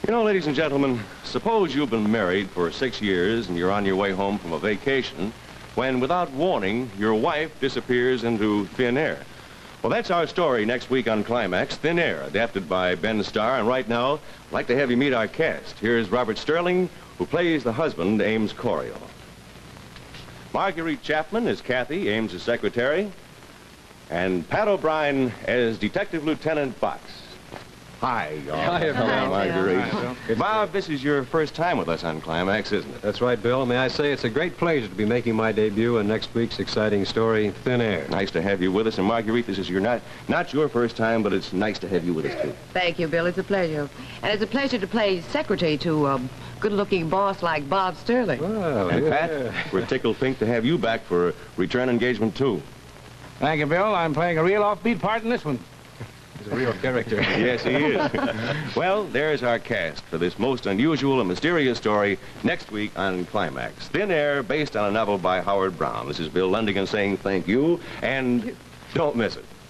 You know, ladies and gentlemen, suppose you've been married for 6 years and you're on your way home from a vacation when, without warning, your wife disappears into thin air. Well, that's our story next week on Climax, Thin Air, adapted by Ben Starr. And right now, I'd like to have you meet our cast. Here's Robert Sterling, who plays the husband, Ames Coryell. Marguerite Chapman is Kathy, Ames' secretary. And Pat O'Brien as Detective Lieutenant Box. Hi, Hello, Marguerite. Hi, Bill. Bob, this is your first time with us on Climax, isn't it? That's right, Bill. May I say it's a great pleasure to be making my debut in next week's exciting story, Thin Air. Nice to have you with us. And Marguerite, this is not your first time, but it's nice to have you with us, too. Thank you, Bill. It's a pleasure. And it's a pleasure to play secretary to a good-looking boss like Bob Sterling. Well, And yeah. Pat, we're tickled pink to have you back for a return engagement, too. Thank you, Bill. I'm playing a real offbeat part in this one. He's a real character. Yes, he is. Well, there's our cast for this most unusual and mysterious story next week on Climax. Thin Air, based on a novel by Howard Brown. This is Bill Lundigan saying thank you, and don't miss it.